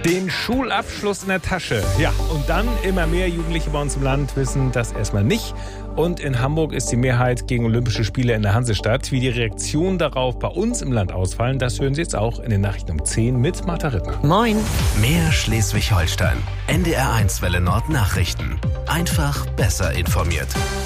Den Schulabschluss in der Tasche. Ja, und dann immer mehr Jugendliche bei uns im Land wissen das erstmal nicht. Und in Hamburg ist die Mehrheit gegen Olympische Spiele in der Hansestadt. Wie die Reaktionen darauf bei uns im Land ausfallen, das hören Sie jetzt auch in den Nachrichten um 10 mit Martha Rittner. Moin. Mehr Schleswig-Holstein. NDR1 Welle Nord Nachrichten. Einfach besser informiert.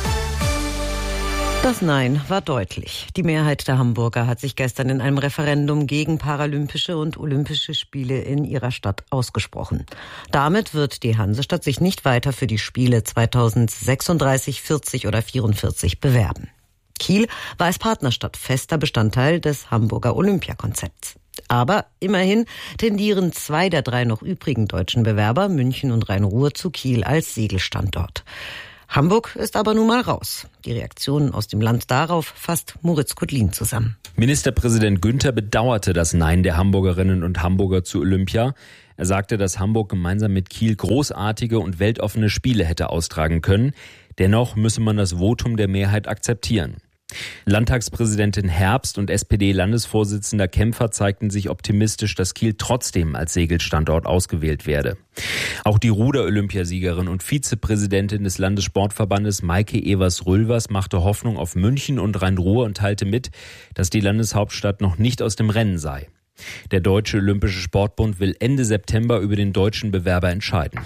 Das Nein war deutlich. Die Mehrheit der Hamburger hat sich gestern in einem Referendum gegen Paralympische und Olympische Spiele in ihrer Stadt ausgesprochen. Damit wird die Hansestadt sich nicht weiter für die Spiele 2036, 40 oder 44 bewerben. Kiel war als Partnerstadt fester Bestandteil des Hamburger Olympiakonzepts. Aber immerhin tendieren 2 der 3 noch übrigen deutschen Bewerber, München und Rhein-Ruhr, zu Kiel als Siegelstandort. Hamburg ist aber nun mal raus. Die Reaktionen aus dem Land darauf fasst Moritz Kudlin zusammen. Ministerpräsident Günther bedauerte das Nein der Hamburgerinnen und Hamburger zu Olympia. Er sagte, dass Hamburg gemeinsam mit Kiel großartige und weltoffene Spiele hätte austragen können. Dennoch müsse man das Votum der Mehrheit akzeptieren. Landtagspräsidentin Herbst und SPD-Landesvorsitzender Kempfer zeigten sich optimistisch, dass Kiel trotzdem als Segelstandort ausgewählt werde. Auch die Ruder-Olympiasiegerin und Vizepräsidentin des Landessportverbandes Maike Evers-Rülvers machte Hoffnung auf München und Rhein-Ruhr und teilte mit, dass die Landeshauptstadt noch nicht aus dem Rennen sei. Der Deutsche Olympische Sportbund will Ende September über den deutschen Bewerber entscheiden.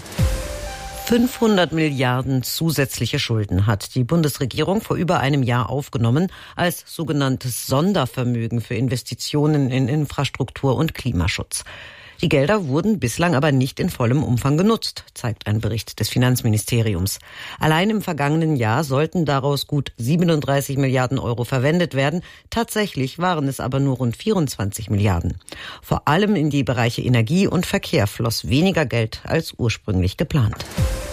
500 Milliarden zusätzliche Schulden hat die Bundesregierung vor über einem Jahr aufgenommen als sogenanntes Sondervermögen für Investitionen in Infrastruktur und Klimaschutz. Die Gelder wurden bislang aber nicht in vollem Umfang genutzt, zeigt ein Bericht des Finanzministeriums. Allein im vergangenen Jahr sollten daraus gut 37 Milliarden Euro verwendet werden. Tatsächlich waren es aber nur rund 24 Milliarden. Vor allem in die Bereiche Energie und Verkehr floss weniger Geld als ursprünglich geplant.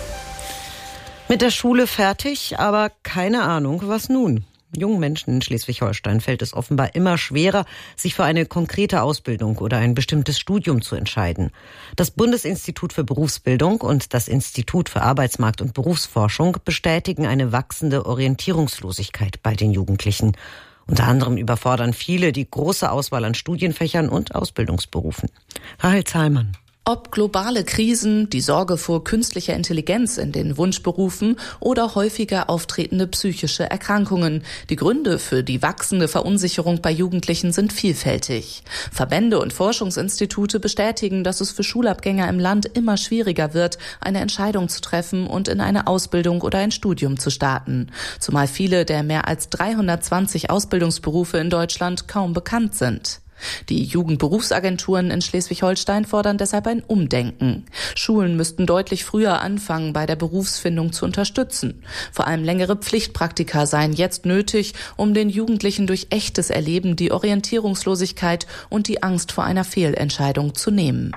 Mit der Schule fertig, aber keine Ahnung, was nun? Jungen Menschen in Schleswig-Holstein fällt es offenbar immer schwerer, sich für eine konkrete Ausbildung oder ein bestimmtes Studium zu entscheiden. Das Bundesinstitut für Berufsbildung und das Institut für Arbeitsmarkt- und Berufsforschung bestätigen eine wachsende Orientierungslosigkeit bei den Jugendlichen. Unter anderem überfordern viele die große Auswahl an Studienfächern und Ausbildungsberufen. Rahel Zahlmann. Ob globale Krisen, die Sorge vor künstlicher Intelligenz in den Wunschberufen oder häufiger auftretende psychische Erkrankungen. Die Gründe für die wachsende Verunsicherung bei Jugendlichen sind vielfältig. Verbände und Forschungsinstitute bestätigen, dass es für Schulabgänger im Land immer schwieriger wird, eine Entscheidung zu treffen und in eine Ausbildung oder ein Studium zu starten. Zumal viele der mehr als 320 Ausbildungsberufe in Deutschland kaum bekannt sind. Die Jugendberufsagenturen in Schleswig-Holstein fordern deshalb ein Umdenken. Schulen müssten deutlich früher anfangen, bei der Berufsfindung zu unterstützen. Vor allem längere Pflichtpraktika seien jetzt nötig, um den Jugendlichen durch echtes Erleben die Orientierungslosigkeit und die Angst vor einer Fehlentscheidung zu nehmen.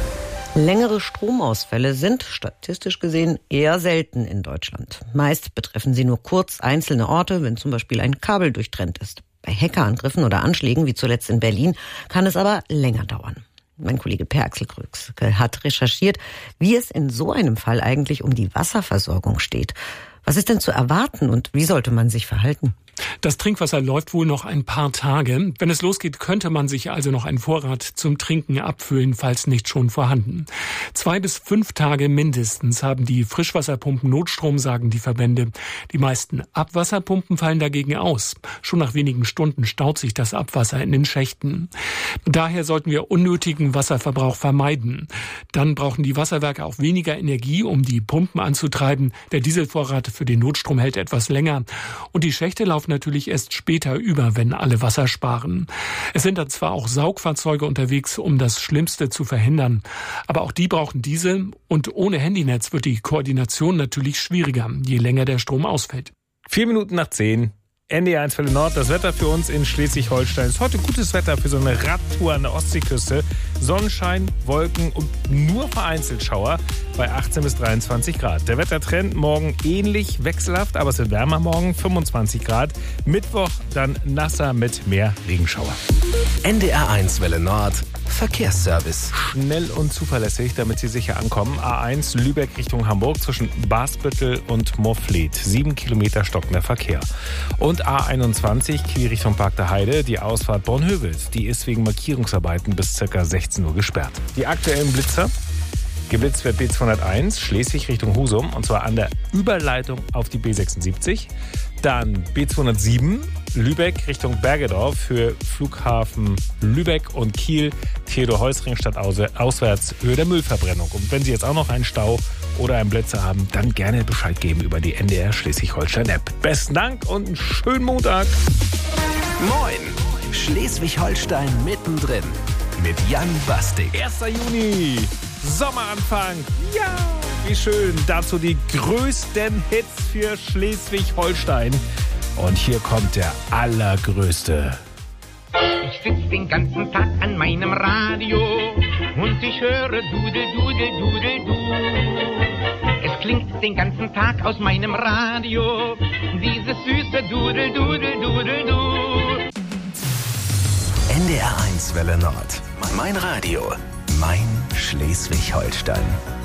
Längere Stromausfälle sind statistisch gesehen eher selten in Deutschland. Meist betreffen sie nur kurz einzelne Orte, wenn zum Beispiel ein Kabel durchtrennt ist. Bei Hackerangriffen oder Anschlägen, wie zuletzt in Berlin, kann es aber länger dauern. Mein Kollege Per Axel Kröxke hat recherchiert, wie es in so einem Fall eigentlich um die Wasserversorgung steht. Was ist denn zu erwarten und wie sollte man sich verhalten? Das Trinkwasser läuft wohl noch ein paar Tage. Wenn es losgeht, könnte man sich also noch einen Vorrat zum Trinken abfüllen, falls nicht schon vorhanden. 2 bis 5 Tage mindestens haben die Frischwasserpumpen Notstrom, sagen die Verbände. Die meisten Abwasserpumpen fallen dagegen aus. Schon nach wenigen Stunden staut sich das Abwasser in den Schächten. Daher sollten wir unnötigen Wasserverbrauch vermeiden. Dann brauchen die Wasserwerke auch weniger Energie, um die Pumpen anzutreiben. Der Dieselvorrat für den Notstrom hält etwas länger. Und die Schächte laufen natürlich erst später über, wenn alle Wasser sparen. Es sind dann zwar auch Saugfahrzeuge unterwegs, um das Schlimmste zu verhindern, aber auch die brauchen Diesel und ohne Handynetz wird die Koordination natürlich schwieriger, je länger der Strom ausfällt. 4 Minuten nach 10. NDR1 Welle Nord, das Wetter für uns in Schleswig-Holstein. Ist heute gutes Wetter für so eine Radtour an der Ostseeküste. Sonnenschein, Wolken und nur vereinzelt Schauer bei 18 bis 23 Grad. Der Wettertrend morgen ähnlich wechselhaft, aber es wird wärmer morgen, 25 Grad. Mittwoch dann nasser mit mehr Regenschauer. NDR1 Welle Nord, Verkehrsservice. Schnell und zuverlässig, damit Sie sicher ankommen. A1 Lübeck Richtung Hamburg zwischen Basbüttel und Moorfleet. 7 Kilometer stockender Verkehr. Und A21 Kiel Richtung Park der Heide, die Ausfahrt Bornhöved. Die ist wegen Markierungsarbeiten bis ca. 16 Uhr gesperrt. Die aktuellen Blitzer. Geblitzt wird B201 Schleswig Richtung Husum und zwar an der Überleitung auf die B76. Dann B207 Lübeck Richtung Bergedorf für Flughafen Lübeck und Kiel, Theodor-Heuss-Ring-Stadt auswärts Höhe der Müllverbrennung. Und wenn Sie jetzt auch noch einen Stau oder einen Blitzer haben, dann gerne Bescheid geben über die NDR Schleswig-Holstein-App. Besten Dank und einen schönen Montag. Moin, Schleswig-Holstein mittendrin mit Jan Bastik. 1. Juni, Sommeranfang. Ja, wie schön. Dazu die größten Hits für Schleswig-Holstein. Und hier kommt der allergrößte. Ich sitz den ganzen Tag an meinem Radio und ich höre Dudel, Dudel, Dudel, du. Es klingt den ganzen Tag aus meinem Radio, dieses süße Dudel, Dudel, Dudel, du. NDR 1 Welle Nord. Mein Radio. Mein Schleswig-Holstein.